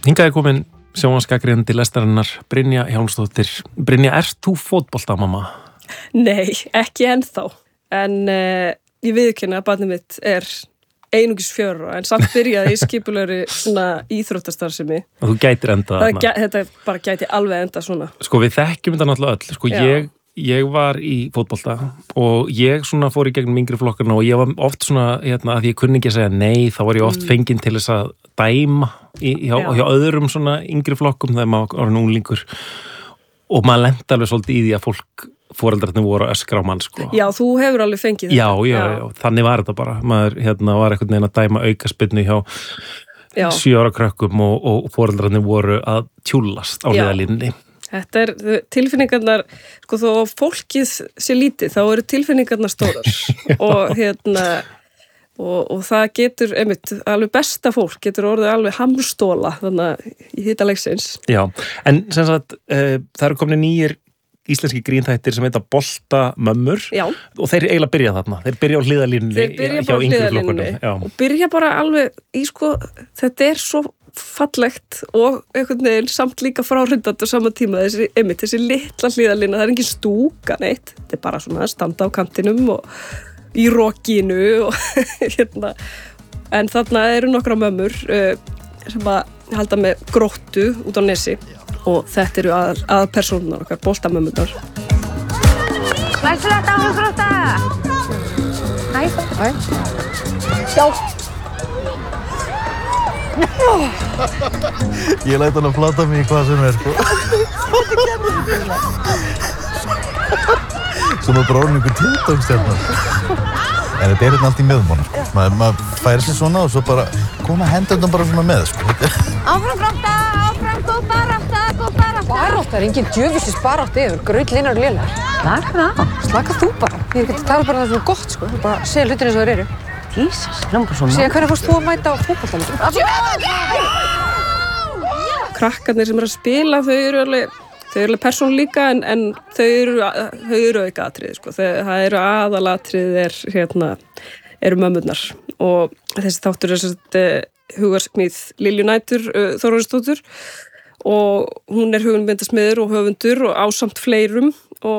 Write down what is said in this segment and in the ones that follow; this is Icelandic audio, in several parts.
Hingað komin sjónvarpsgagnrýnandi lestarinnar Brynja Hjálmsdóttir. Brynja, ert þú fótboltamamma? Nei, ekki ennþá. En ég viðurkenni að barnið mitt er einungis 4 ára, en samt byrjaði í skipulegri svona íþróttastarfsemi. Og þú gætir endað þarna? Þetta bara gæti alveg endað svona. Sko, við þekkjum þetta náttúrulega öll. Sko, ég var í fótbolta og ég svona fór í gegnum yngri flokkarna og ég var oft svona, að því ég kunni ekki að segja nei, þá var ég oft fenginn til þess að dæma hjá öðrum svona yngri flokkum þegar maður var unglingur og maður lenti alveg svolítið í því að foreldrarnir voru að öskra á mann, sko. Já, þú hefur alveg fengið þetta. Já, þannig var þetta bara. Maður var einhvern veginn að dæma aukaspyrnu hjá 7 ára krökkum og foreldrarnir voru að tjúllast á hliðarlínunni. Þetta er tilfinningarnar, sko, þó að fólkið sé lítið, þá eru tilfinningarnar stórar og það getur, alveg besta fólk getur orðið alveg hamstóla þannig í hita leiksins. Já, en sem sagt, það eru komin nýjir íslenski grínþættir sem heita Boltamömmur. Já. Og þeir eiginlega byrja þarna. Þeir byrja á hliðarlínunni hjá yngri flokkunum. Og byrja bara alveg í, sko, þetta er svo fallegt og einhvern veginn samt líka fráhrindandi á sama tíma þessi litla hliðarlína, það er engin stúka neitt, þetta er bara svona að standa á kantinum og í rokinu og en þarna eru nokkra mömmur sem að halda með Gróttu út á Nesi og þetta eru aðpersónunar okkar, boltamömmurnar. Læsur þetta á Grótta! Hæ? Já! Ég læt hann að plata mig í hvað sem er, sko. Svo maður bara orðin einhver tildagsstjarnar. En þetta er hérna allt í meðum, sko. Maður færi sig svona og svo bara koma hendurna bara svona með, sko. Áfram Grótta, áfram, góð barátta. Barátta er engin djöfisins barátta yfir, grautlinar og lélegar. Slaka það. Slaka þú bara. Ég er ekki að tala bara það svona gott, sko. Bara segja hlutin eins og þeir eru. Jesus, hljómar svo Síðan hvernig fórst þú að mæta á fótboltaleik? Krakkarnir sem eru að spila, þau eru alveg persónulíka en þau eru aukaatriði, sko. Það eru aðalatriðið eru mömmurnar og þessi þáttur er hugarsmíð Lilju Nætur Þórarinsdóttur og hún er hugmyndasmiður og höfundur og ásamt fleirum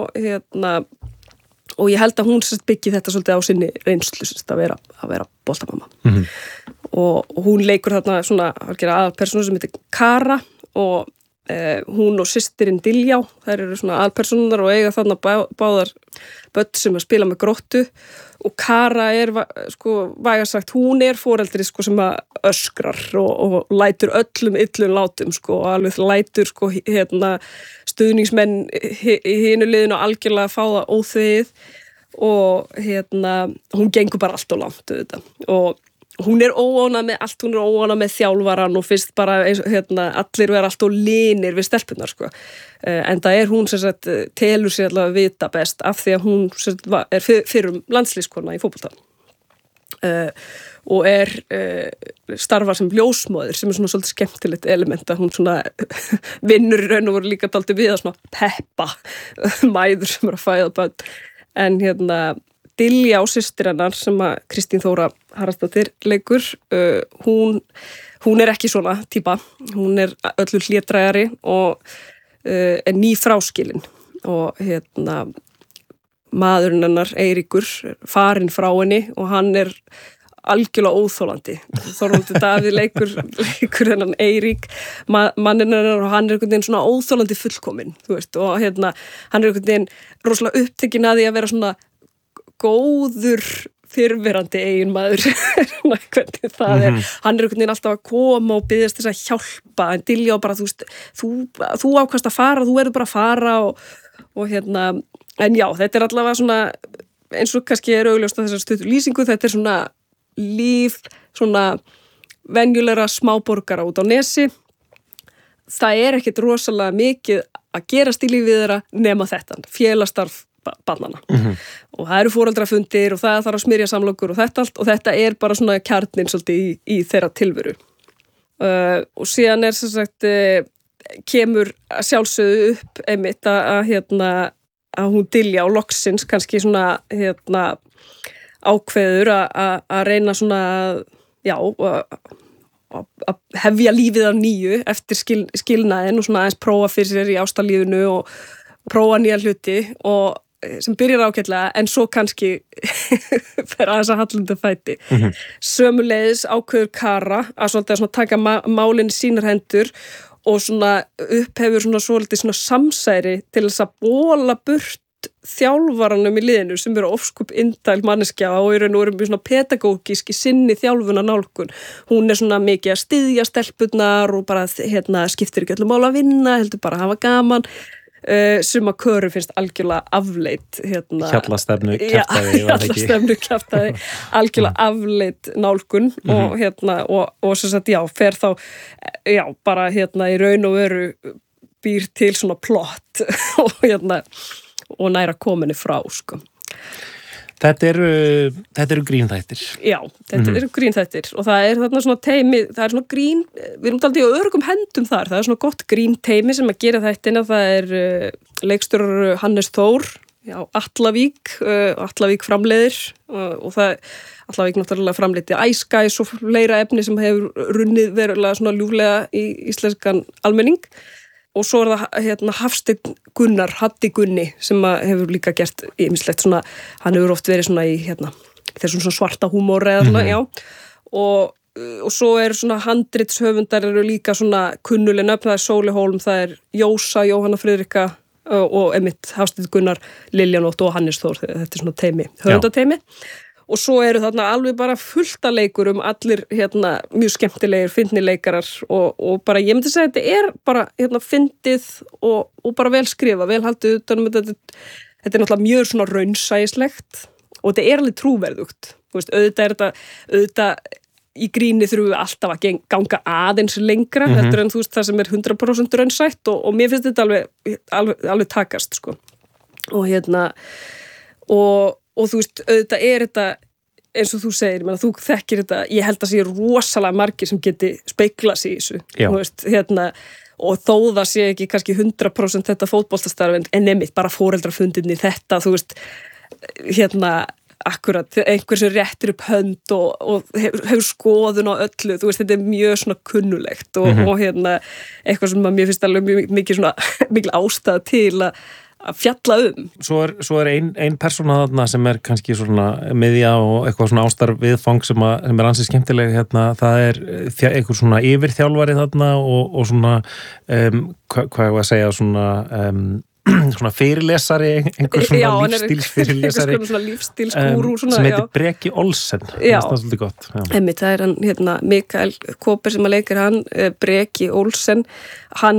og ég held að hún byggi þetta svolítið á sinni reynslu að vera boltamamma. Og hún leikur þarna svona aðalpersónu sem heitir Kara og hún og systirinn Diljá, þær eru svona aðalpersónunar og eiga þarna báðar börn sem að spila með Gróttu og Kara er, sko, vægast sagt, hún er foreldri, sko, sem að öskrar og lætur öllum illum látum, sko, og alveg lætur, sko, stuðningsmenn í hinu liðinu algjörlega að fá það óþvegið og hún gengur bara allt og langt auðvitað og hún er óánað með allt, hún er óánað með þjálfaran og fyrst bara allir vera allt og linir við stelpunar, sko. En það er hún sem sagt telur sér allavega að vita best af því að hún sem sagt er fyrrum landslískona í fótbolta og starfar sem ljósmóðir sem er svona svolítið skemmtilegt element að hún svona vinnur í raun og voru líka dálítið við að svona peppa mæður sem eru að fæða börn. En Diljá systir hennar sem að Kristín Þóra Haraldsdóttir leikur, hún er ekki svona típa, hún er öllu hlédrægari og er nýfráskilin og maðurinn hennar Eiríkur farinn frá henni og hann er algjörlega óþólandi. Þorvaldur Davíð leikur hennan Eirík, manninn hennar og hann er einhvern veginn svona óþólandi fullkominn, þú veist, og hann er einhvern veginn rosalega upptekinn að því að vera svona góður fyrrverandi eiginmaður hvernig það er. Hann er einhvern veginn alltaf að koma og biðjast þess að hjálpa en Diljá bara, þú veist, þú ákvast að fara, þú verður bara að fara og en já, þetta er allavega svona eins og kannski er augljóst að þessar stuttu lýsingu, þetta er svona líf svona venjulegra smáborgara út á Nesi. Það er ekkert rosalega mikið að gerast í lífið þeirra nema þetta, félagsstarf barnanna. Og það eru foreldrafundir og það þarf að smyrja samlokur og þetta allt og þetta er bara svona kjarninn svolítið í þeirra tilveru. Og síðan er sem sagt kemur að sjálfsögðu upp einmitt að hún Diljá loksins kannski svona ákveður að reyna svona að hefja lífið af nýju eftir skilnaðin og svona aðeins prófa fyrir sér í ástarlífinu og prófa nýja hluti og sem byrjar ágætlega en svo kannski fer aðeins að hallunda fæti. Sömuleiðis ákveður Kara að svolítið svona taka málinn í sínar hendur og svona upphefur svona svolítið svona samsæri til þess að bóla burt þjálfaranum í liðinu sem eru ofskup indæl manneskja og í raun og veru svona pedagógisk í sinni þjálfuna nálgun. Hún er svona mikið að styðja stelpurnar og bara skiptir ekki öllum máli að vinna, heldur bara að hafa gaman. Sem að Köru finnst algjörlega afleitt Hjallastefnu kjaftaði algjörlega afleitt nálgun og sem sagt fer þá bara í raun og veru býr til svona plott og næra kominni frá sko. Þetta eru grínþættir. Já, þetta eru grínþættir og það er þarna svona teimi, það er svona grín, við erum dálítið á öruggum hendum þar, það er svona gott grínteimi sem að gera þættina, það er leikstjórar Hannes Þór, Allavík framleiðir og það Allavík náttúrulega framleiti Ice Guys og fleira efni sem hefur runnið verulega svona ljúflega í íslenskan almenning. Og svo er það Hafsteinn Gunnar, Haddi Gunni, sem hefur líka gert ýmislegt svona, hann hefur oft verið svona í þessum svona svarta húmor eða svona, já. Og svo er svona handritshöfundar eru líka svona kunnuleg nöfn, það er Sóli Hólm, það er Jósa, Jóhanna Friðrika og einmitt Hafsteinn Gunnar, Liljanótt og Hannes Þór, þetta er svona teimi, höfundateimi. Og svo eru þarna alveg bara fullt að leikurum, allir mjög skemmtilegir, fyndni leikarar og bara, ég myndi segja, þetta er bara fyndið og bara vel skrifa, vel haldið utanum þetta er náttúrulega mjög svona raunsæislegt og þetta er alveg trúverðugt, þú veist, auðvitað í gríni þurfum við alltaf að ganga aðeins lengra, heldur en þú veist það sem er 100% raunsætt og mér finnst þetta alveg takast, sko. Og þú veist, auðvitað er þetta, eins og þú segir, þú þekkir þetta, ég held að sé rosalega margir sem geti speglað sig í þessu, þú veist, og þó það sé ekki kannski 100% þetta fótboltastarf, en nefnitt bara foreldrafundinni þetta, þú veist, akkurat, einhver sem réttir upp hönd og hefur skoðun á öllu, þú veist, þetta er mjög svona kunnulegt og eitthvað sem mér finnst alveg mikil ástæða til að fjalla Svo er ein persóna þarna sem er kannski svona miðja og eitthvað svona ástarf viðfang sem er ansið skemmtileg það er eitthvað svona yfirþjálfari þarna og svona hvað ég að segja svona fyrirlesari einhver svona lífstílsfyrirlesari sem heitir Breki Olsen það er svolítið gott það er hann Mikael Kóper sem að leikir hann Breki Olsen hann